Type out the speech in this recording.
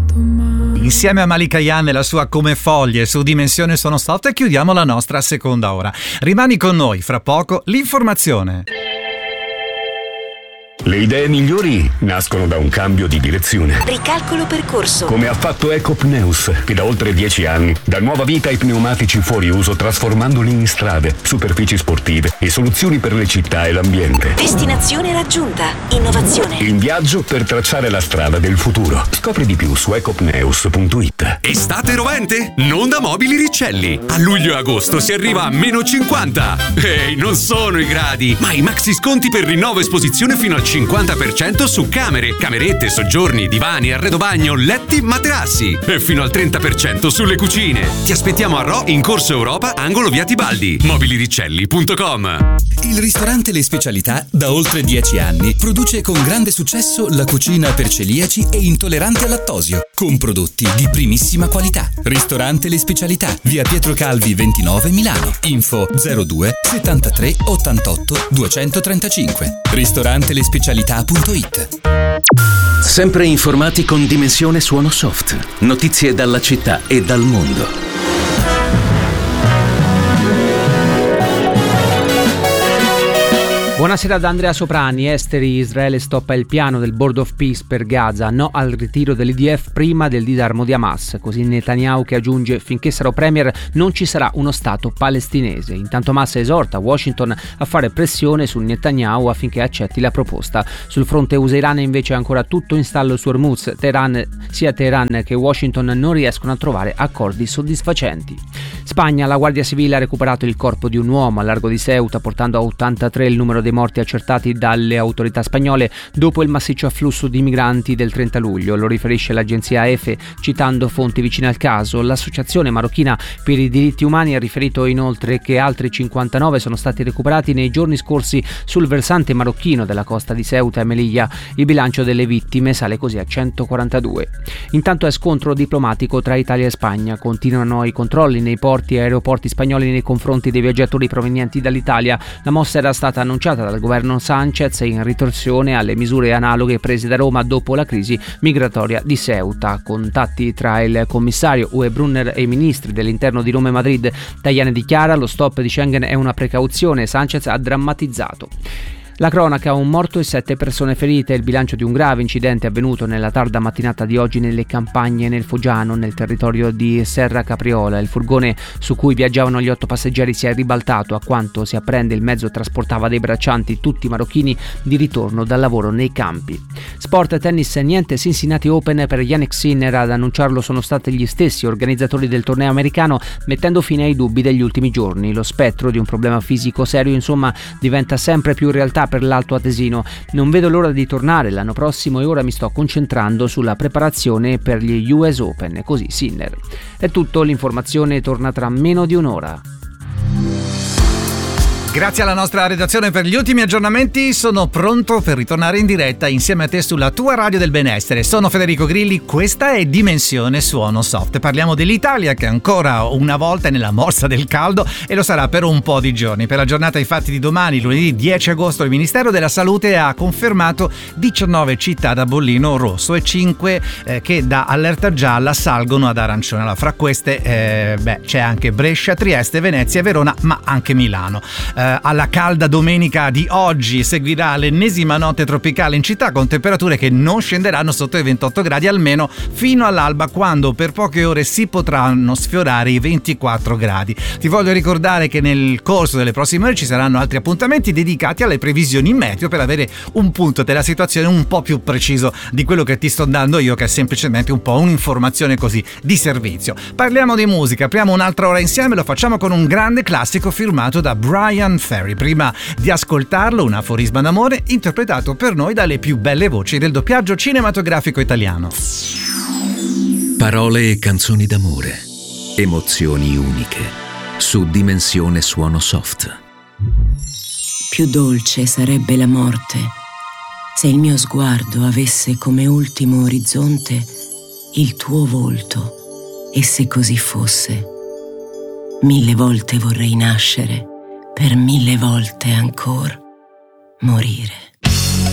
Insieme a Malika Yan e la sua Come Foglie su Dimensione Suono Soft chiudiamo la nostra seconda ora. Rimani con noi, fra poco l'informazione. Le idee migliori nascono da un cambio di direzione. Ricalcolo percorso. Come ha fatto Ecopneus, che da oltre 10 anni dà nuova vita ai pneumatici fuori uso, trasformandoli in strade, superfici sportive e soluzioni per le città e l'ambiente. Destinazione raggiunta. Innovazione. In viaggio per tracciare la strada del futuro. Scopri di più su ecopneus.it. Estate rovente? Non da Mobili Riccelli. A luglio e agosto si arriva a -50. Ehi, non sono i gradi, ma i maxi sconti per rinnovo esposizione fino al 50% su camere, camerette, soggiorni, divani, arredo bagno, letti, materassi e fino al 30% sulle cucine. Ti aspettiamo a Rho in Corso Europa, angolo via Tibaldi. Mobiliriccelli.com. Il ristorante Le Specialità da oltre 10 anni produce con grande successo la cucina per celiaci e intolleranti al lattosio, con prodotti di primissima qualità. Ristorante Le Specialità, via Pietro Calvi 29 Milano. Info 02 73 88 235. Ristorantelespecialità.it. Sempre informati con Dimensione Suono Soft. Notizie dalla città e dal mondo. Buonasera da Andrea Soprani. Esteri, Israele stoppa il piano del Board of Peace per Gaza, no al ritiro dell'IDF prima del disarmo di Hamas. Così Netanyahu che aggiunge: finché sarò premier non ci sarà uno Stato palestinese. Intanto Hamas esorta Washington a fare pressione su Netanyahu affinché accetti la proposta. Sul fronte USA-Iran invece è ancora tutto in stallo su Hormuz. Sia Teheran che Washington non riescono a trovare accordi soddisfacenti. Spagna, la Guardia Civile ha recuperato il corpo di un uomo al largo di Ceuta, portando a 83 il numero dei morti accertati dalle autorità spagnole dopo il massiccio afflusso di migranti del 30 luglio. Lo riferisce l'agenzia EFE citando fonti vicine al caso. L'associazione marocchina per i diritti umani ha riferito inoltre che altri 59 sono stati recuperati nei giorni scorsi sul versante marocchino della costa di Ceuta e Melilla. Il bilancio delle vittime sale così a 142. Intanto è scontro diplomatico tra Italia e Spagna. Continuano i controlli nei porti e aeroporti spagnoli nei confronti dei viaggiatori provenienti dall'Italia. La mossa era stata annunciata dal governo Sanchez in ritorsione alle misure analoghe prese da Roma dopo la crisi migratoria di Ceuta. Contatti tra il commissario UE Brunner e i ministri dell'interno di Roma e Madrid. Tajani dichiara: lo stop di Schengen è una precauzione. Sanchez ha drammatizzato. La cronaca: un morto e 7 persone ferite. Il bilancio di un grave incidente avvenuto nella tarda mattinata di oggi nelle campagne nel Foggiano, nel territorio di Serra Capriola. Il furgone su cui viaggiavano gli 8 passeggeri si è ribaltato. A quanto si apprende, il mezzo trasportava dei braccianti, tutti marocchini, di ritorno dal lavoro nei campi. Sport e tennis, niente Cincinnati Open per Jannik Sinner. Ad annunciarlo sono stati gli stessi organizzatori del torneo americano, mettendo fine ai dubbi degli ultimi giorni. Lo spettro di un problema fisico serio, insomma, diventa sempre più realtà per l'alto atesino. Non vedo l'ora di tornare l'anno prossimo e ora mi sto concentrando sulla preparazione per gli US Open. Così Sinner. È tutto, l'informazione torna tra meno di un'ora. Grazie alla nostra redazione per gli ultimi aggiornamenti. Sono pronto per ritornare in diretta insieme a te sulla tua radio del benessere. Sono Federico Grilli, questa è Dimensione Suono Soft. Parliamo dell'Italia che ancora una volta è nella morsa del caldo e lo sarà per un po' di giorni. Per la giornata infatti di domani, lunedì 10 agosto, il Ministero della Salute ha confermato 19 città da bollino rosso e 5 che da allerta gialla salgono ad arancione. Allora, fra queste c'è anche Brescia, Trieste, Venezia, Verona, ma anche Milano. Alla calda domenica di oggi seguirà l'ennesima notte tropicale in città, con temperature che non scenderanno sotto i 28 gradi almeno fino all'alba, quando per poche ore si potranno sfiorare i 24 gradi. Ti voglio ricordare che nel corso delle prossime ore ci saranno altri appuntamenti dedicati alle previsioni meteo per avere un punto della situazione un po' più preciso di quello che ti sto dando io, che è semplicemente un po' un'informazione così di servizio. Parliamo di musica, apriamo un'altra ora insieme, lo facciamo con un grande classico firmato da Brian Ferry. Prima di ascoltarlo, un aforisma d'amore interpretato per noi dalle più belle voci del doppiaggio cinematografico italiano. Parole e canzoni d'amore, emozioni uniche, su Dimensione Suono Soft. Più dolce sarebbe la morte se il mio sguardo avesse come ultimo orizzonte il tuo volto, e se così fosse, 1000 volte vorrei nascere, per 1000 volte ancora morire.